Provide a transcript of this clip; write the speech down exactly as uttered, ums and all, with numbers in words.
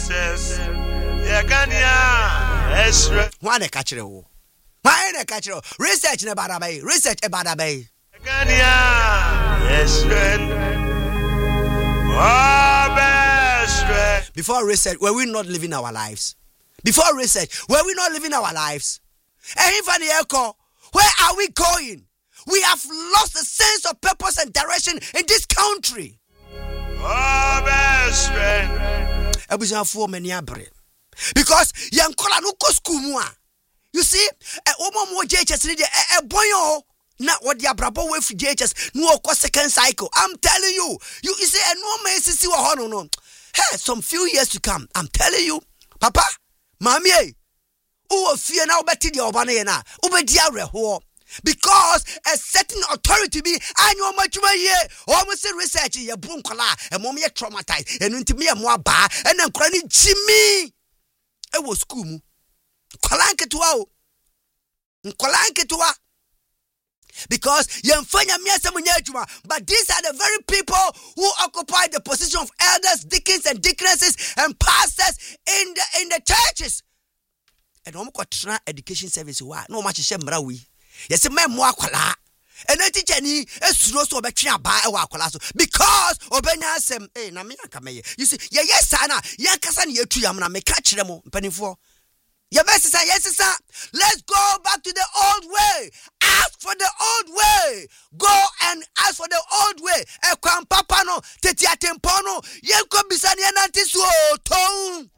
Jesus. Yagania. Esre. One a catcher. Why a catcher? Research about a bay. Research about a bay. Yagania. Esre. Oh, best. Before research, were we not living our lives? Before research, were we not living our lives? And if an echo, where are we going? We have lost the sense of purpose and direction in this country. Oh, best friend. Because yankola no ko school mu a. You see, a woman mo J H S need a boyo na what the abrabo we J H S no ko second cycle. I'm telling you. You you see a no man sisi wo ho no no. Hey, some few years to come. I'm telling you. Papa, mommy, eh. Who fear now betty the obana na. Ubedi areho. Because a certain authority be annual much year almost research ye boom kola and mom ye traumatized and into me a more bar and then cranny Jimmy. It was school. Kolanke to wow. Kolanke to wa. Because ye fanya me some but these are the very people who occupy the position of elders, deacons, and deaconesses and pastors in the in the churches. And home education service wa no much shame we. Yes, my more kwala. And I teach any a slow so between by a wakwala so because obenya sem eh na me aka me. You see, yeah, yes, sana, ya kasa ni etu ya na me catch them penny for. Yeah, yes, sir, yes, sir. Let's go back to the old way. Ask for the old way. Go and ask for the old way. E kwam papa no, teti atempono, yen ko bisani ananti so ton.